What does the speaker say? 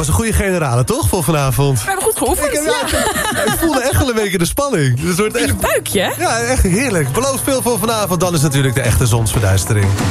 was een goede generale, toch, voor vanavond? We hebben goed geoefend. Ik voelde echt wel een beetje de spanning. Dus het wordt In je buikje, hè? Ja, echt heerlijk. Beloof veel voor vanavond, dan is natuurlijk de echte zonsverduistering.